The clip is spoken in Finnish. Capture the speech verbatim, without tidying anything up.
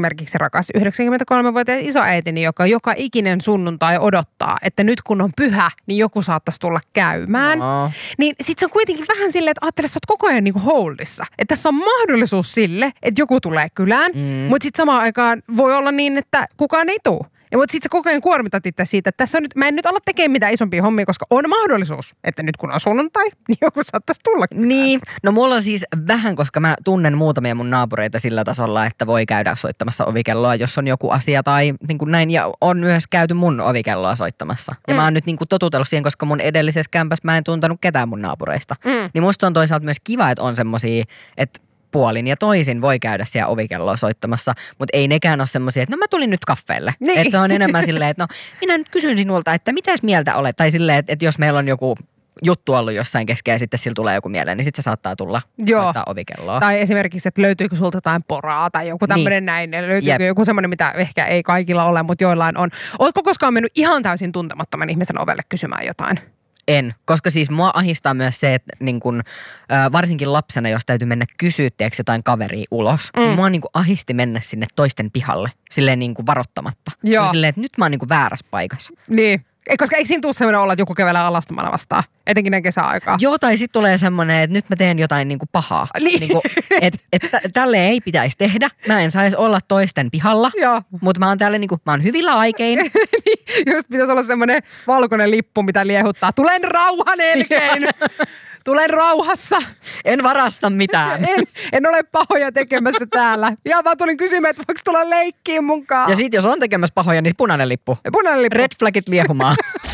esimerkiksi rakas yhdeksänkymmentäkolmevuotias isoäitini, joka joka ikinen sunnuntai odottaa, että nyt kun on pyhä, niin joku saattaisi tulla käymään. No. Niin sit se on kuitenkin vähän silleen, että ajattele, että sä oot koko ajan niinku holdissa. Että tässä on mahdollisuus sille, että joku tulee kylään, mm. mutta sitten samaan aikaan voi olla niin, että kukaan ei tule. Ja mutta sitten sä koko ajan kuormitat itse siitä, että tässä on nyt, mä en nyt ala tekemään mitään isompia hommia, koska on mahdollisuus, että nyt kun on sunnuntai, niin joku saattaisi tulla. Niin, no mulla on siis vähän, koska mä tunnen muutamia mun naapureita sillä tasolla, että voi käydä soittamassa ovikelloa, jos on joku asia tai niin kuin näin. Ja on myös käyty mun ovikelloa soittamassa. Ja mm. mä oon nyt niin kuin totutellut siihen, koska mun edellisessä kämpässä mä en tuntenut ketään mun naapureista. Mm. Niin musta on toisaalta myös kiva, että on semmosia, että puolin ja toisin voi käydä siellä ovikelloa soittamassa, mutta ei nekään ole semmoisia, että no mä tulin nyt kaffeelle. Niin. Että se on enemmän silleen, että no minä nyt kysyn sinulta, että mitäs mieltä olet? Tai silleen, että, että jos meillä on joku juttu ollut jossain kesken ja sitten sillä tulee joku mieleen, niin sitten se saattaa tulla soittaa ovikelloa. Tai esimerkiksi, että löytyykö sulta jotain poraa tai joku tämmöinen niin. näin. Löytyykö Jep. joku semmoinen, mitä ehkä ei kaikilla ole, mutta joillain on. Oletko koskaan mennyt ihan täysin tuntemattoman ihmisen ovelle kysymään jotain? En, koska siis mua ahistaa myös se, että niin kun, äh, varsinkin lapsena, jos täytyy mennä kysyä jotain kaveria ulos, mm. niin mua niin kun ahisti mennä sinne toisten pihalle, silleen niin kun varoittamatta. Joo. Silleen, että nyt mä oon niin kun väärässä paikassa. Niin. Koska eikö siinä tule sellainen olla, että joku kävelee alastomana vastaan, etenkin näin kesäaikaa? Joo, tai sitten tulee semmoinen, että nyt mä teen jotain niinku pahaa. Niin. Niinku, että et, tälle ei pitäisi tehdä. Mä en saisi olla toisten pihalla, mutta mä oon täällä niinku, mä oon hyvillä aikein. Niin, just pitäisi olla semmoinen valkoinen lippu, mitä liehuttaa. Tulen rauhan elkein! Tulen rauhassa. En varasta mitään. En, en ole pahoja tekemässä täällä. Ja mä tulin kysymään, että voiko tulla leikkiin munkaan. Ja sit jos on tekemässä pahoja, niin punainen lippu. Punainen lippu. Red flagit liehumaan.